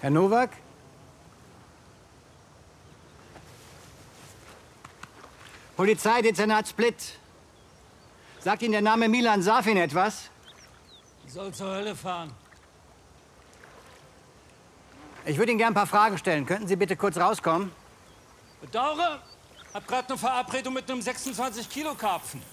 Herr Nowak? Polizeidezernat Split. Sagt Ihnen der Name Milan Safin etwas? Soll zur Hölle fahren. Ich würde Ihnen gerne ein paar Fragen stellen. Könnten Sie bitte kurz rauskommen? Bedauere, hab gerade eine Verabredung mit einem 26-Kilo-Karpfen.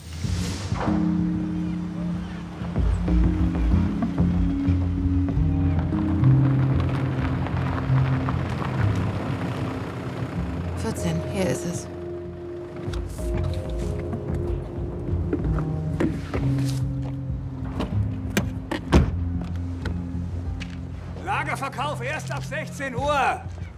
Hier ist es. Lagerverkauf erst ab 16 Uhr.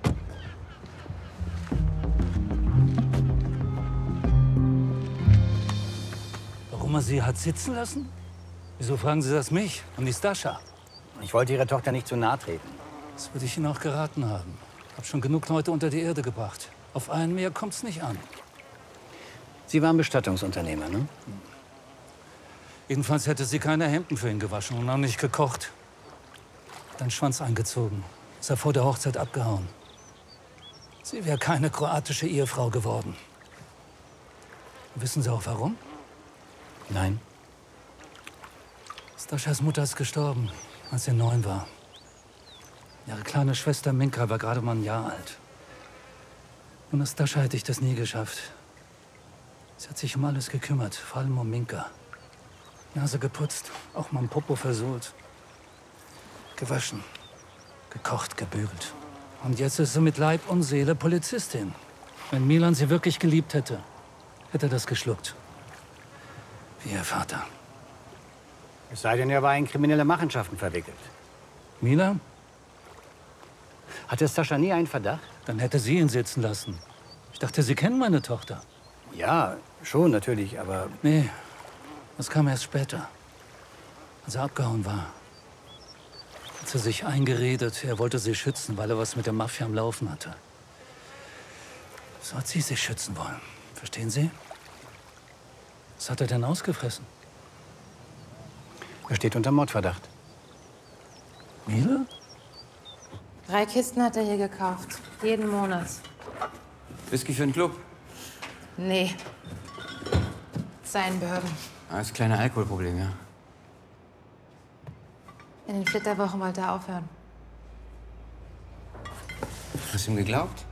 Warum er sie hat sitzen lassen? Wieso fragen Sie das mich und nicht Stascha? Ich wollte Ihrer Tochter nicht zu nahe treten. Das würde ich Ihnen auch geraten haben. Hab schon genug Leute unter die Erde gebracht. Auf einen mehr kommt's nicht an. Sie waren Bestattungsunternehmer, ne? Jedenfalls hätte sie keine Hemden für ihn gewaschen und auch nicht gekocht. Dann Schwanz eingezogen. Ist er vor der Hochzeit abgehauen. Sie wäre keine kroatische Ehefrau geworden. Wissen Sie auch warum? Nein. Staschas Mutter ist gestorben, als sie 9 war. Ihre kleine Schwester Minka war gerade mal ein Jahr alt. Ohne Stascha hätte ich das nie geschafft. Sie hat sich um alles gekümmert, vor allem um Minka. Nase geputzt, auch mal ein Popo versohlt. Gewaschen, gekocht, gebügelt. Und jetzt ist sie mit Leib und Seele Polizistin. Wenn Milan sie wirklich geliebt hätte, hätte er das geschluckt. Wie ihr Vater. Es sei denn, er war in kriminelle Machenschaften verwickelt. Milan? Hatte Stascha nie einen Verdacht? Dann hätte sie ihn sitzen lassen. Ich dachte, Sie kennen meine Tochter. Ja, schon natürlich, aber... Nee, das kam erst später, als er abgehauen war. Hat sie sich eingeredet, er wollte sie schützen, weil er was mit der Mafia am Laufen hatte. So hat sie sich schützen wollen. Verstehen Sie? Was hat er denn ausgefressen? Er steht unter Mordverdacht. Miele? 3 Kisten hat er hier gekauft. Jeden Monat. Whisky für den Club? Nee. Seinen Bourbon. Das kleine Alkoholproblem, ja. In den Flitterwochen wollte er aufhören. Hast du ihm geglaubt?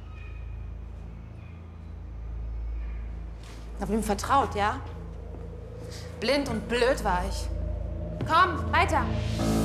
Ich hab ihm vertraut, ja? Blind und blöd war ich. Komm, weiter!